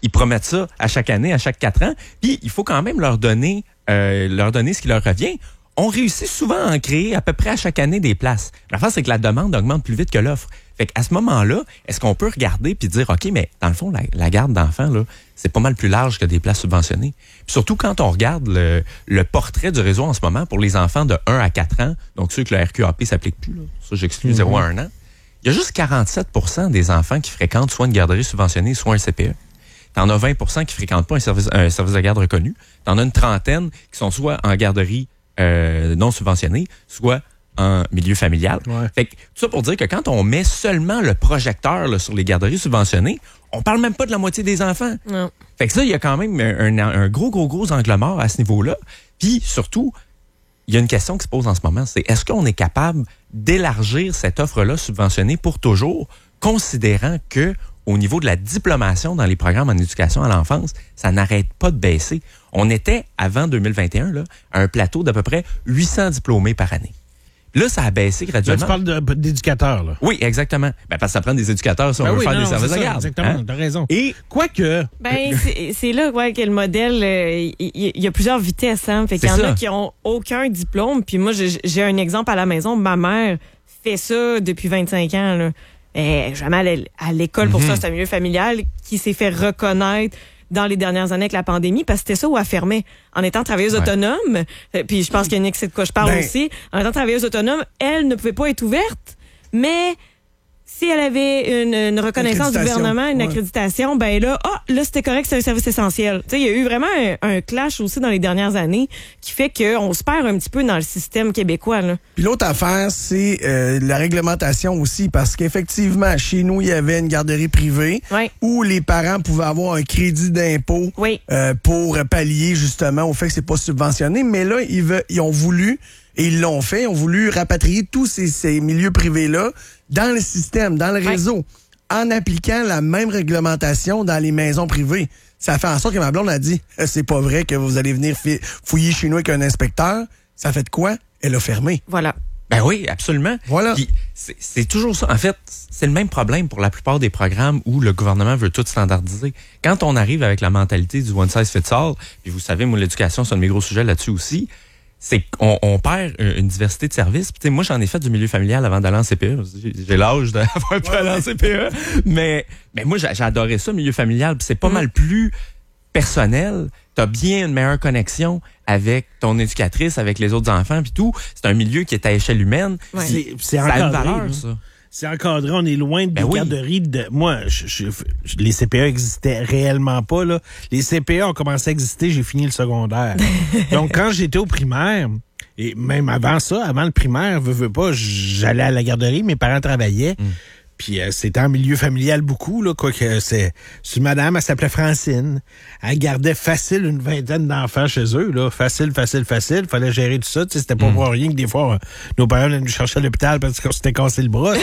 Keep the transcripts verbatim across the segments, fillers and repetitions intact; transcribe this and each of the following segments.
ils promettent ça à chaque année, à chaque quatre ans. Puis, il faut quand même leur donner, euh, leur donner ce qui leur revient. On réussit souvent à en créer à peu près à chaque année des places. La face, c'est que la demande augmente plus vite que l'offre. Fait qu'à ce moment-là, est-ce qu'on peut regarder puis dire, OK, mais dans le fond, la, la garde d'enfants, là, c'est pas mal plus large que des places subventionnées. Puis surtout quand on regarde le, le portrait du réseau en ce moment pour les enfants de un à quatre ans, donc ceux que le R Q A P s'applique plus, là, ça j'exclus zéro à un an, il y a juste quarante-sept pour cent des enfants qui fréquentent soit une garderie subventionnée, soit un C P E. T'en as vingt pour cent qui fréquentent pas un service, un service de garde reconnu. T'en as une trentaine qui sont soit en garderie euh, non subventionnée, soit en milieu familial. Ouais. Fait que, tout ça pour dire que quand on met seulement le projecteur là, sur les garderies subventionnées, on parle même pas de la moitié des enfants. Non. Fait que ça, il y a quand même un, un, un gros, gros, gros angle mort à ce niveau-là. Puis surtout, il y a une question qui se pose en ce moment, c'est est-ce qu'on est capable d'élargir cette offre-là subventionnée pour toujours, considérant que au niveau de la diplomation dans les programmes en éducation à l'enfance, ça n'arrête pas de baisser. On était, avant deux mille vingt et un, là, à un plateau d'à peu près huit cents diplômés par année. Là, ça a baissé graduellement. Là, tu parles de, d'éducateurs, là. Oui, exactement. Ben, parce que ça prend des éducateurs si on ben veut oui, faire non, des services c'est de ça, garde. Exactement, Hein? t'as raison. Et quoique... Ben, c'est, c'est là ouais, que le modèle, il euh, y, y a plusieurs vitesses. Hein? Fait qu'il y en ça. a qui ont aucun diplôme. Puis moi, j'ai, j'ai un exemple à la maison. Ma mère fait ça depuis vingt-cinq ans. Là. Elle, jamais allée à l'école pour mm-hmm. ça. C'est un milieu familial qui s'est fait reconnaître dans les dernières années avec la pandémie, parce que c'était ça où elle fermait. En étant travailleuse ouais. autonome, puis je pense qu'il y a une c'est de quoi je parle ben... aussi, en étant travailleuse autonome, elle ne pouvait pas être ouverte, mais si elle avait une, une reconnaissance du gouvernement, une ouais. accréditation, ben là, ah, là, c'était correct, c'est un service essentiel. Tu sais, il y a eu vraiment un, un clash aussi dans les dernières années qui fait qu'on se perd un petit peu dans le système québécois, là. Puis l'autre affaire, c'est euh, la réglementation aussi, parce qu'effectivement, chez nous, il y avait une garderie privée oui. où les parents pouvaient avoir un crédit d'impôt oui. euh, pour pallier justement au fait que c'est pas subventionné. Mais là, ils, veulent, ils ont voulu, et ils l'ont fait, ils ont voulu rapatrier tous ces, ces milieux privés-là dans le système, dans le réseau, ouais. en appliquant la même réglementation dans les maisons privées. Ça fait en sorte que ma blonde a dit, c'est pas vrai que vous allez venir fouiller chez nous avec un inspecteur. Ça fait de quoi? Elle a fermé. Voilà. Ben oui, absolument. Voilà. Puis c'est, c'est toujours ça. En fait, c'est le même problème pour la plupart des programmes où le gouvernement veut tout standardiser. Quand on arrive avec la mentalité du one size fits all, puis vous savez, moi, l'éducation, c'est un de mes gros sujets là-dessus aussi, c'est qu'on on perd une diversité de services. Puis, moi, j'en ai fait du milieu familial avant d'aller en C P E. J'ai, j'ai l'âge d'avoir pu aller en C P E. Mais, mais moi, j'ai, j'ai adoré ça, milieu familial. Puis c'est pas mmh. mal plus personnel. T'as bien une meilleure connexion avec ton éducatrice, avec les autres enfants, puis tout. C'est un milieu qui est à échelle humaine. Ouais. C'est, c'est ça a une encadré, valeur, hein. ça. C'est encadré, on est loin de ben des oui. garderies. De, moi, je, je, je, les C P E existaient réellement pas. Là. Les C P E ont commencé à exister, j'ai fini le secondaire. Donc, quand j'étais au primaire, et même avant ça, avant le primaire, veux, veux pas, j'allais à la garderie, mes parents travaillaient. Mm. Puis euh, c'était en milieu familial beaucoup, là, quoique c'est, c'est une madame, elle s'appelait Francine. Elle gardait facile une vingtaine d'enfants chez eux, là. Facile, facile, facile. Fallait gérer tout ça. Tu sais, c'était pas mm. pour rien que des fois, euh, nos parents allaient nous chercher à l'hôpital parce qu'on s'était cassé le bras.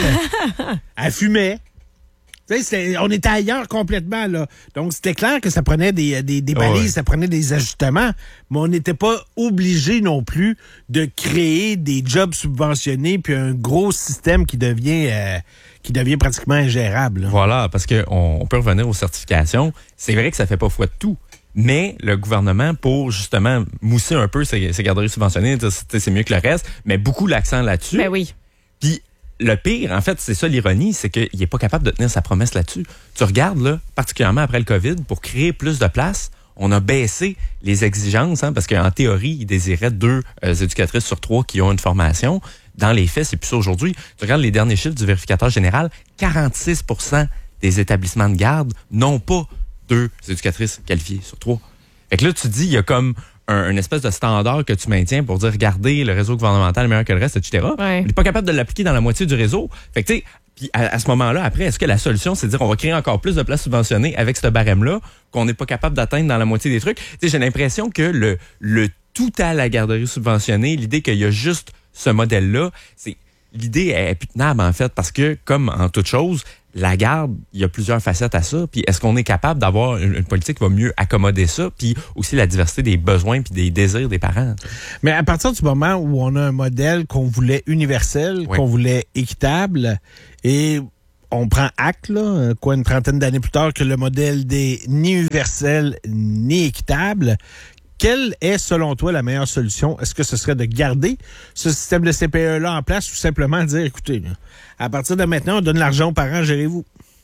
Elle fumait. Tu sais, c'était, on était ailleurs complètement, là. Donc, c'était clair que ça prenait des, des, des balises, oh ouais. ça prenait des ajustements, mais on n'était pas obligé non plus de créer des jobs subventionnés puis un gros système qui devient... Euh, qui devient pratiquement ingérable. Là. Voilà, parce qu'on on peut revenir aux certifications. C'est vrai que ça fait pas foi de tout, mais le gouvernement, pour justement mousser un peu ces, ces garderies subventionnées, c'est, c'est mieux que le reste, met beaucoup l'accent là-dessus. Ben oui. Puis le pire, en fait, c'est ça l'ironie, c'est qu'il n'est pas capable de tenir sa promesse là-dessus. Tu regardes, là, particulièrement après le COVID, pour créer plus de place, on a baissé les exigences, hein, parce qu'en théorie, il désirait deux euh, éducatrices sur trois qui ont une formation. Dans les faits, c'est plus ça aujourd'hui. Tu regardes les derniers chiffres du vérificateur général, quarante-six pour cent des établissements de garde n'ont pas deux éducatrices qualifiées sur trois. Fait que là, tu dis, il y a comme un, une espèce de standard que tu maintiens pour dire, regardez, le réseau gouvernemental est meilleur que le reste, et cetera. Ouais. On n'est pas capable de l'appliquer dans la moitié du réseau. Fait que tu sais, puis à, à ce moment-là, après, est-ce que la solution, c'est de dire on va créer encore plus de places subventionnées avec ce barème-là qu'on n'est pas capable d'atteindre dans la moitié des trucs? Tu sais, j'ai l'impression que le, le tout à la garderie subventionnée, l'idée qu'il y a juste ce modèle-là, c'est l'idée est plus tenable, en fait, parce que, comme en toute chose, la garde, il y a plusieurs facettes à ça. Puis est-ce qu'on est capable d'avoir une, une politique qui va mieux accommoder ça, puis aussi la diversité des besoins puis des désirs des parents? Mais à partir du moment où on a un modèle qu'on voulait universel, oui. qu'on voulait équitable, et on prend acte, là, quoi, une trentaine d'années plus tard, que le modèle n'est ni universel ni équitable. Quelle est, selon toi, la meilleure solution? Est-ce que ce serait de garder ce système de C P E-là en place ou simplement dire, écoutez, là, à partir de maintenant, on donne l'argent aux parents, gérez-vous?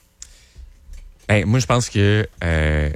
Ben, moi, je pense que euh,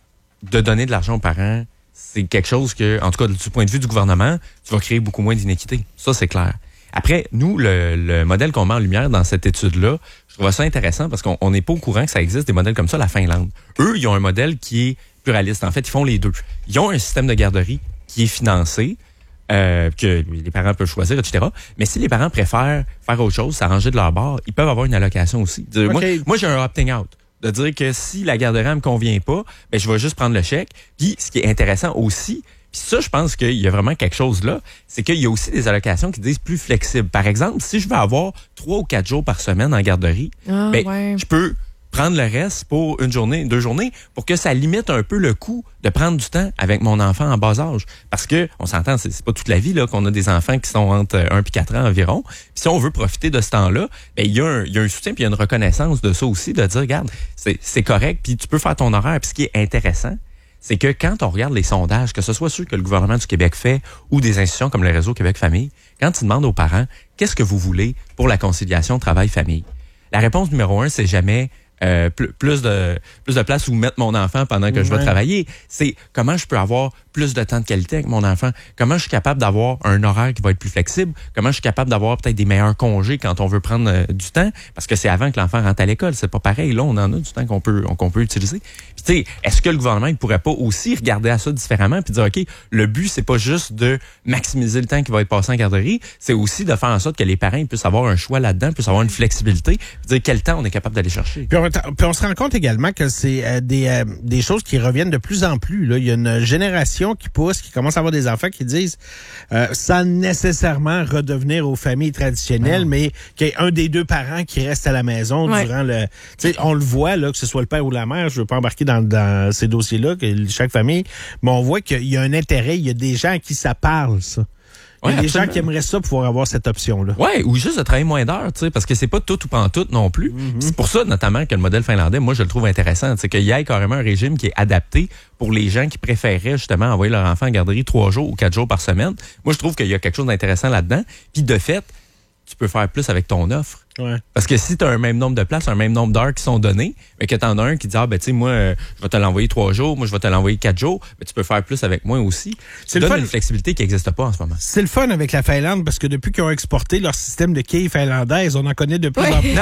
de donner de l'argent aux parents, c'est quelque chose que, en tout cas, du point de vue du gouvernement, tu vas créer beaucoup moins d'inéquité. Ça, c'est clair. Après, nous, le, le modèle qu'on met en lumière dans cette étude-là, je trouve ça intéressant parce qu'on n'est pas au courant que ça existe des modèles comme ça, la Finlande. Eux, ils ont un modèle qui est pluraliste. En fait, ils font les deux. Ils ont un système de garderie qui est financé, euh, que les parents peuvent choisir, et cetera. Mais si les parents préfèrent faire autre chose, s'arranger de leur bord, ils peuvent avoir une allocation aussi. Dire, Okay. Moi, moi j'ai un opting out. De dire que si la garderie ne me convient pas, ben, je vais juste prendre le chèque. Puis, ce qui est intéressant aussi, puis ça, je pense qu'il y a vraiment quelque chose là, c'est qu'il y a aussi des allocations qui disent plus flexibles. Par exemple, si je veux avoir trois ou quatre jours par semaine en garderie, Ah, ben, ouais. je peux prendre le reste pour une journée, deux journées, pour que ça limite un peu le coût de prendre du temps avec mon enfant en bas âge. Parce que, on s'entend, c'est, c'est pas toute la vie là qu'on a des enfants qui sont entre un et quatre ans environ. Puis si on veut profiter de ce temps-là, ben il y a un, il y a un soutien puis il y a une reconnaissance de ça aussi, de dire, regarde, c'est, c'est correct, puis tu peux faire ton horaire. Puis ce qui est intéressant, c'est que quand on regarde les sondages, que ce soit ceux que le gouvernement du Québec fait ou des institutions comme le Réseau Québec Famille, quand ils demandent aux parents, qu'est-ce que vous voulez pour la conciliation travail-famille? La réponse numéro un, c'est jamais euh, plus, plus de plus de place où mettre mon enfant pendant que je vais Ouais. travailler. C'est comment je peux avoir plus de temps de qualité avec mon enfant. Comment je suis capable d'avoir un horaire qui va être plus flexible. Comment je suis capable d'avoir peut-être des meilleurs congés quand on veut prendre euh, du temps. Parce que c'est avant que l'enfant rentre à l'école. C'est pas pareil. Là, on en a du temps qu'on peut, qu'on peut utiliser. Puis, tu sais, est-ce que le gouvernement, il pourrait pas aussi regarder à ça différemment puis dire, OK, le but, c'est pas juste de maximiser le temps qui va être passé en garderie. C'est aussi de faire en sorte que les parents ils puissent avoir un choix là-dedans, puissent avoir une flexibilité, puis dire quel temps on est capable d'aller chercher. Puis on, puis on se rend compte également que c'est euh, des, euh, des choses qui reviennent de plus en plus. Là. Il y a une génération qui pousse, qui commence à avoir des enfants qui disent, euh, sans nécessairement redevenir aux familles traditionnelles, Non. mais qu'il y ait un des deux parents qui reste à la maison Ouais. durant le... Tu sais, on le voit, là, que ce soit le père ou la mère, je veux pas embarquer dans, dans ces dossiers-là, que chaque famille, mais on voit qu'il y a un intérêt, il y a des gens à qui ça parle, ça. Il y a Ouais, des gens absolument. qui aimeraient ça pouvoir avoir cette option-là. Ouais, ou juste de travailler moins d'heures, tu sais, parce que c'est pas tout ou pas en tout non plus. Mm-hmm. C'est pour ça, notamment, que le modèle finlandais, moi, je le trouve intéressant. C'est qu'il y ait carrément un régime qui est adapté pour les gens qui préféraient justement envoyer leur enfant en garderie trois jours ou quatre jours par semaine. Moi, je trouve qu'il y a quelque chose d'intéressant là-dedans. Puis, de fait, tu peux faire plus avec ton offre. Ouais. Parce que si tu as un même nombre de places, un même nombre d'heures qui sont données, mais que tu en as un qui dit, ah, ben, tu sais, moi, euh, je vais te l'envoyer trois jours, moi, je vais te l'envoyer quatre jours, ben, tu peux faire plus avec moi aussi. C'est Tu le donnes fun. une flexibilité qui n'existe pas en ce moment. C'est le fun avec la Finlande parce que depuis qu'ils ont exporté leur système de quilles finlandaises, on en connaît de plus en plus.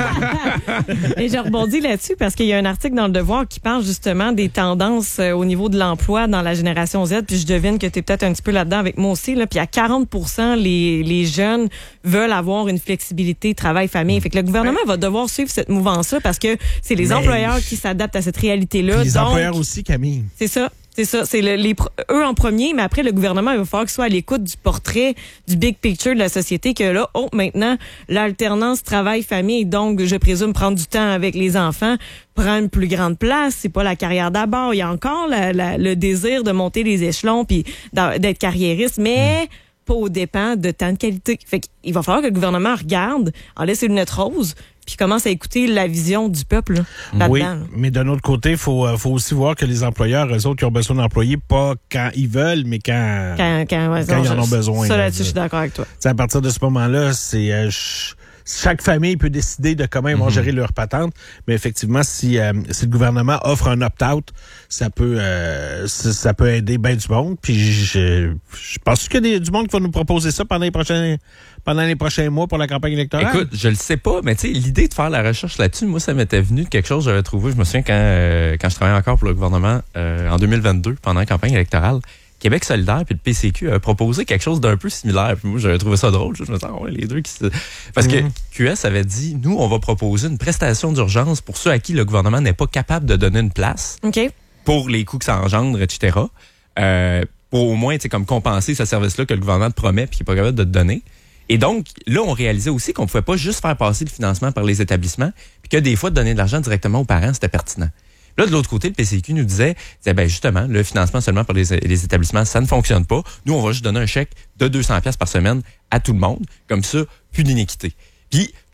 Et je rebondis là-dessus parce qu'il y a un article dans Le Devoir qui parle justement des tendances euh, au niveau de l'emploi dans la génération Z. Puis je devine que tu es peut-être un petit peu là-dedans avec moi aussi. Là. Puis à quarante pour cent, les, les jeunes veulent avoir une flexibilité travail-famille. Fait que le gouvernement va devoir suivre cette mouvance-là parce que c'est les Mais- employeurs qui s'adaptent à cette réalité-là. Puis les Donc, employeurs aussi, Camille. c'est ça. C'est ça. C'est le- les, pr- eux en premier, mais après, le gouvernement, il va falloir qu'il soit à l'écoute du portrait, du big picture de la société, que là, oh, maintenant, l'alternance travail-famille, donc, je présume prendre du temps avec les enfants, prend une plus grande place. C'est pas la carrière d'abord. Il y a encore la- la- le désir de monter les échelons puis d'a- d'être carriériste, mais pas aux dépens de temps de qualité. Fait qu'il va falloir que le gouvernement regarde, enlève ses lunettes roses, puis commence à écouter la vision du peuple là, Oui, là-dedans. mais d'un autre côté, il faut, euh, faut aussi voir que les employeurs, eux autres, qui ont besoin d'employés, pas quand ils veulent, mais quand... Quand, quand, ouais, Quand non, ils en je- ont besoin, Ça, là, là-dessus, je suis d'accord avec toi. T'sais, à partir de ce moment-là, c'est euh, ch- chaque famille peut décider de comment ils vont gérer leur patente, mais effectivement, si, euh, si le gouvernement offre un opt-out, ça peut euh, ça, ça peut aider bien du monde. Puis je, je pense qu'il y a des- du monde qui va nous proposer ça pendant les prochains pendant les prochains mois pour la campagne électorale. Écoute, je le sais pas, mais tu sais, l'idée de faire la recherche là-dessus, moi, ça m'était venu de quelque chose que j'avais trouvé. Je me souviens quand, euh, quand je travaillais encore pour le gouvernement euh, en deux mille vingt-deux, pendant la campagne électorale, Québec solidaire puis le P C Q a proposé quelque chose d'un peu similaire. Puis moi, j'avais trouvé ça drôle. Je me disais, ah ouais, les deux qui se... Parce que Mhm. Q S avait dit, nous, on va proposer une prestation d'urgence pour ceux à qui le gouvernement n'est pas capable de donner une place OK. pour les coûts que ça engendre, et cetera. Euh, pour au moins, tu sais, comme compenser ce service-là que le gouvernement te promet puis qui n'est pas capable de te donner. Et donc, là, on réalisait aussi qu'on ne pouvait pas juste faire passer le financement par les établissements, puis que des fois, de donner de l'argent directement aux parents, c'était pertinent. Là, de l'autre côté, le P C Q nous disait, disait ben justement, le financement seulement par les, les établissements, ça ne fonctionne pas. Nous, on va juste donner un chèque de deux cents dollars par semaine à tout le monde. Comme ça, plus d'inéquité. Puis,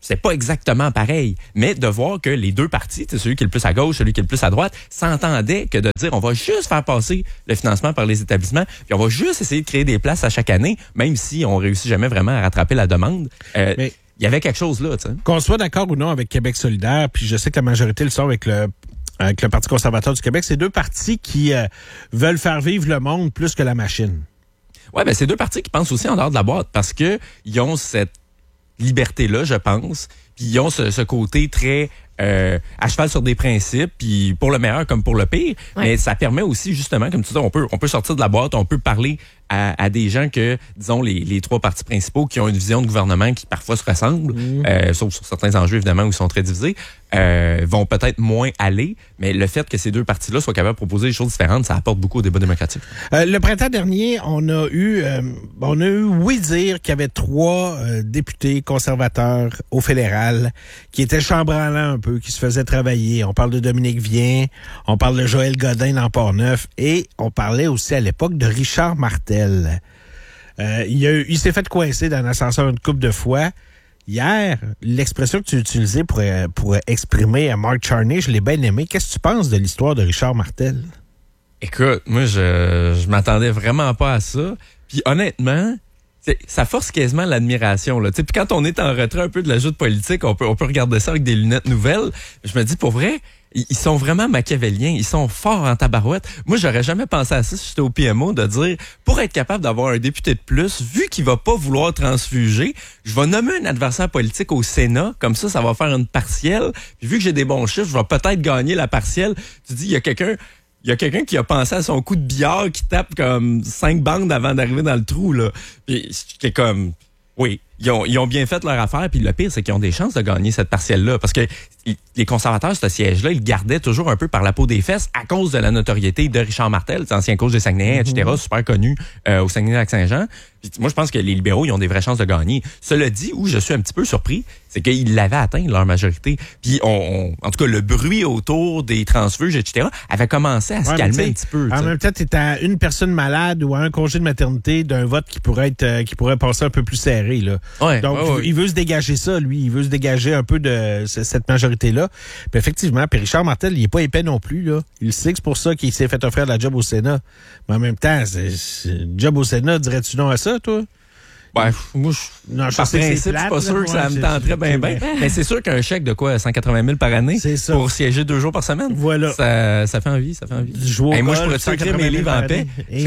c'est pas exactement pareil, mais de voir que les deux partis, celui qui est le plus à gauche, celui qui est le plus à droite, s'entendaient que de dire on va juste faire passer le financement par les établissements, puis on va juste essayer de créer des places à chaque année, même si on réussit jamais vraiment à rattraper la demande. Euh, mais il y avait quelque chose là, tu sais. Qu'on soit d'accord ou non avec Québec solidaire, puis je sais que la majorité le sont avec le avec le Parti conservateur du Québec, c'est deux partis qui euh, veulent faire vivre le monde plus que la machine. Ouais, ben c'est deux partis qui pensent aussi en dehors de la boîte parce que ils ont cette liberté-là, je pense. Puis ils ont ce, ce côté très euh, à cheval sur des principes, puis pour le meilleur comme pour le pire. Ouais. Mais ça permet aussi, justement, comme tu dis, on peut, on peut sortir de la boîte, on peut parler à, à des gens que, disons, les, les trois partis principaux qui ont une vision de gouvernement qui parfois se ressemble, mmh. euh, sauf sur certains enjeux, évidemment, où ils sont très divisés, euh, vont peut-être moins aller. Mais le fait que ces deux partis-là soient capables de proposer des choses différentes, ça apporte beaucoup au débat démocratique. Euh, le printemps dernier, on a eu, euh, on a eu oui dire qu'il y avait trois euh, députés conservateurs au fédéral qui étaient chambranlants un peu, qui se faisaient travailler. On parle de Dominique Vien, on parle de Joël Godin dans Port-Neuf et on parlait aussi à l'époque de Richard Martel. Euh, il, a, il s'est fait coincer dans l'ascenseur une couple de fois. Hier, l'expression que tu utilisais pour, pour exprimer Mark Charney, je l'ai bien aimé. Qu'est-ce que tu penses de l'histoire de Richard Martel? Écoute, moi, je, je m'attendais vraiment pas à ça. Puis honnêtement, ça force quasiment l'admiration, là. Puis quand on est en retrait un peu de la joute politique, on peut, on peut regarder ça avec des lunettes nouvelles. Je me dis, pour vrai, ils sont vraiment machiavéliens. Ils sont forts en tabarouette. Moi, j'aurais jamais pensé à ça si j'étais au P M O, de dire, pour être capable d'avoir un député de plus, vu qu'il va pas vouloir transfuger, je vais nommer un adversaire politique au Sénat. Comme ça, ça va faire une partielle. Puis vu que j'ai des bons chiffres, je vais peut-être gagner la partielle. Tu dis, il y a quelqu'un... Il y a quelqu'un qui a pensé à son coup de billard qui tape comme cinq bandes avant d'arriver dans le trou, là. Puis j'étais comme, oui, ils ont, ils ont bien fait leur affaire. Puis le pire, c'est qu'ils ont des chances de gagner cette partielle-là. Parce que les conservateurs, ce siège-là, ils le gardaient toujours un peu par la peau des fesses à cause de la notoriété de Richard Martel, ancien coach des Saguenay, et cetera, super connu euh, au Saguenay-Lac-Saint-Jean. Puis moi, je pense que les libéraux, ils ont des vraies chances de gagner. Cela dit, où je suis un petit peu surpris, c'est qu'ils l'avaient atteint, leur majorité. Puis, on, on, en tout cas, le bruit autour des transfuges, et cetera, avait commencé à se ouais, calmer un petit peu. En t'sais. Même temps, tu es à une personne malade ou à un congé de maternité d'un vote qui pourrait être euh, qui pourrait passer un peu plus serré. Là. Ouais, Donc, ouais, ouais. il veut se dégager ça, lui. Il veut se dégager un peu de cette majorité-là. Puis effectivement, puis Richard Martel, il est pas épais non plus. Là. Il sait que c'est pour ça qu'il s'est fait offrir la job au Sénat. Mais en même temps, c'est, c'est job au Sénat, dirais-tu non à ça, toi? Ouais, moi, je, non, je par principe, je suis pas sûr là, que ça me tenterait bien, bien. Mais c'est sûr qu'un chèque de quoi, cent quatre-vingt mille par année pour siéger deux jours par semaine, voilà. ça, ça fait envie, ça fait envie. Hey, moi, je pourrais te sacrer mes livres en paix. Et...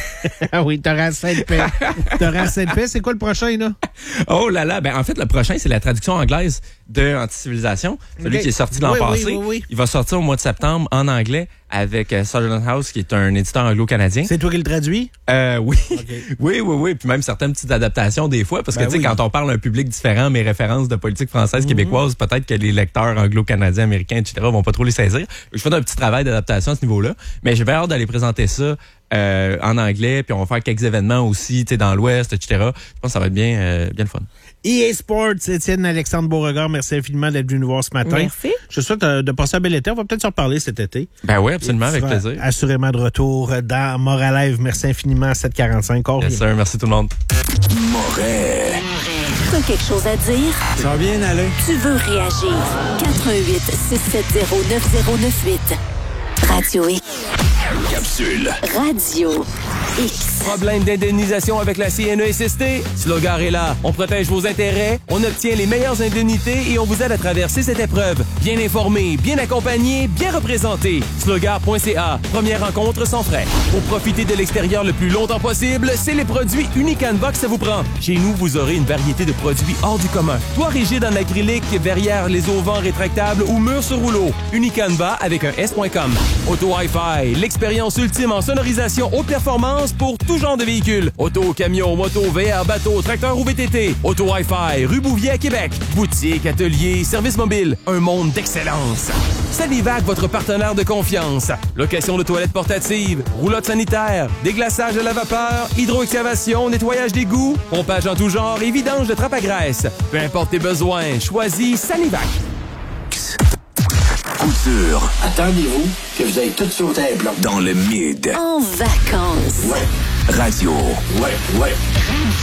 ah oui, t'auras assez de paix. T'auras assez de paix. C'est quoi le prochain, là? Oh là là, ben en fait, le prochain, c'est la traduction anglaise de Anti-civilisation, celui okay. qui est sorti l'an oui, passé. Oui, oui, oui. Il va sortir au mois de septembre en anglais avec euh, Sutherland House, qui est un éditeur anglo-canadien. C'est toi qui le traduis? Euh, oui. Okay. oui, oui, oui. Puis même certaines petites adaptations des fois, parce que ben tu sais, oui. quand on parle à un public différent, mes références de politique française, mm-hmm. québécoise, peut-être que les lecteurs anglo-canadiens, américains, et cetera vont pas trop les saisir. Je fais un petit travail d'adaptation à ce niveau-là, mais j'ai bien hâte d'aller présenter ça euh, en anglais, puis on va faire quelques événements aussi, tu sais, dans l'Ouest, et cetera. Je pense que ça va être bien, euh, bien le fun. E A Sports, Étienne Alexandre Beauregard, merci infiniment d'être venu nous voir ce matin. Merci. Je te souhaite de passer un bel été. On va peut-être se reparler cet été. Ben oui, absolument, avec plaisir. Assurément de retour dans Moralive. Merci infiniment à sept quarante-cinq. Yes, sir. Merci tout le monde. Moret. T'as quelque chose à dire? Ça va bien aller. Tu veux réagir? quatre un huit six sept zéro neuf zéro neuf huit. Radio X. Capsule. Radio X. Problème d'indemnisation avec la C N E S S T? Slogar est là. On protège vos intérêts, on obtient les meilleures indemnités et on vous aide à traverser cette épreuve. Bien informé, bien accompagné, bien représenté. Slogar point c a. Première rencontre sans frais. Pour profiter de l'extérieur le plus longtemps possible, c'est les produits Unicanva que ça vous prend. Chez nous, vous aurez une variété de produits hors du commun. Toit rigide en acrylique, verrière les auvents rétractables ou murs sur rouleau. Unicanva avec un S point com. Auto Hi-Fi, l'expérience ultime en sonorisation haute performance pour tout genre de véhicules. Auto, camion, moto, V R, bateau, tracteur ou V T T. Auto Hi-Fi, rue Bouvier à Québec. Boutique, atelier, service mobile. Un monde d'excellence. Sanivac, votre partenaire de confiance. Location de toilettes portatives, roulotte sanitaire, déglaçage à la vapeur, hydroexcavation, nettoyage d'égouts, pompage en tout genre et vidange de trappe à graisse. Peu importe tes besoins, choisis Sanivac. Couture. Attendez-vous que vous avez tout sauté un plan. Dans le mid. En vacances. Ouais. Radio. Ouais, ouais.